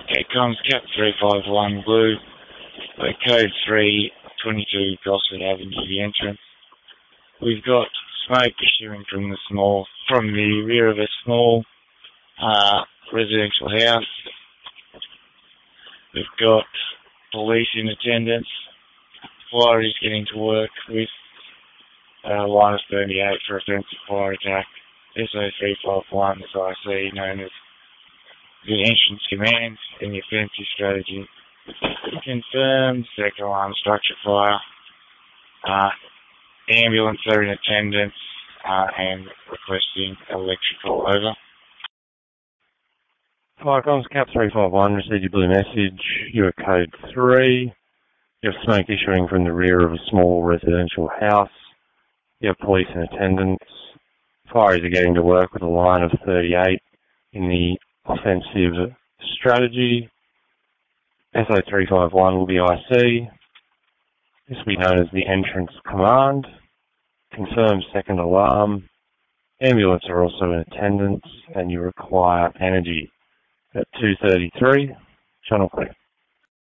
Here comes Cap 351 Blue, code 322 Gosford Avenue, the entrance. We've got smoke issuing from the rear of a small residential house. We've got police in attendance. Fire is getting to work with line of 38 for offensive fire attack. SO351 is IC, known as the entrance command in the offensive strategy. Confirmed second alarm structure fire. Ambulance are in attendance and requesting electrical over. Fire comms, Cap 351, received your blue message. You're code 3. You have smoke issuing from the rear of a small residential house. You have police in attendance. Fireys are getting to work with a line of 38 in the offensive strategy. SO351 will be IC. This will be known as the entrance command. Confirmed second alarm. Ambulance are also in attendance and you require energy at 233. Channel clear.